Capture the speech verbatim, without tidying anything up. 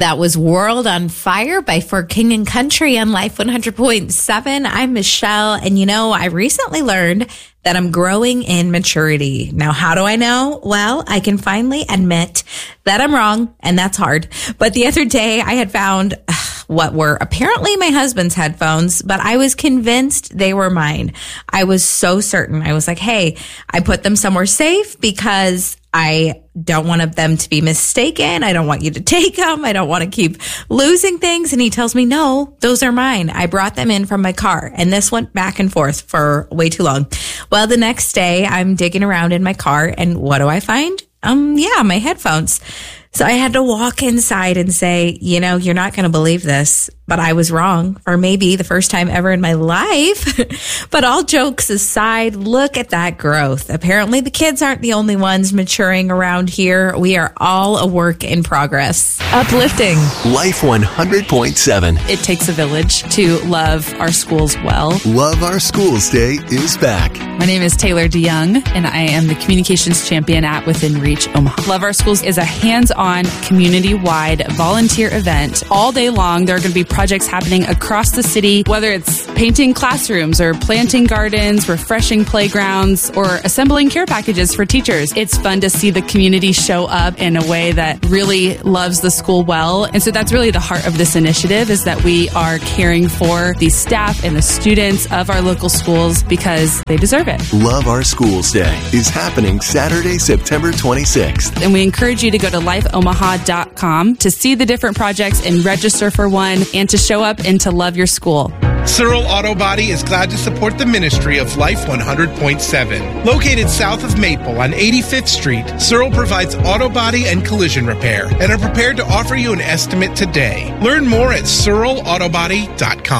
That was World on Fire by For King and Country on Life one hundred point seven. I'm Michelle, and you know, I recently learned that I'm growing in maturity. Now, how do I know? Well, I can finally admit that I'm wrong, and that's hard. But the other day, I had found uh, what were apparently my husband's headphones, but I was convinced they were mine. I was so certain. I was like, hey, I put them somewhere safe because I don't want them to be mistaken. I don't want you to take them. I don't want to keep losing things. And he tells me, no, those are mine. I brought them in from my car. And this went back and forth for way too long. Well, the next day I'm digging around in my car, and what do I find? Um, yeah, my headphones. So I had to walk inside and say, you know, you're not going to believe this, but I was wrong for maybe the first time ever in my life. But all jokes aside, look at that growth. Apparently the kids aren't the only ones maturing around here. We are all a work in progress. Uplifting. Life one hundred point seven. It takes a village to love our schools well. Love Our Schools Day is back. My name is Taylor DeYoung, and I am the Communications Champion at Within Reach Omaha. Love Our Schools is a hands-on, community-wide volunteer event. All day long, there are going to be projects happening across the city, whether it's painting classrooms or planting gardens, refreshing playgrounds, or assembling care packages for teachers. It's fun to see the community show up in a way that really loves the school well. And so that's really the heart of this initiative, is that we are caring for the staff and the students of our local schools because they deserve it. Love Our Schools Day is happening Saturday, September twenty-sixth. And we encourage you to go to life omaha dot com to see the different projects and register for one, and to show up and to love your school. Searle Auto Body is glad to support the ministry of Life one hundred point seven. Located south of Maple on eighty-fifth Street, Searle provides auto body and collision repair and are prepared to offer you an estimate today. Learn more at searle auto body dot com.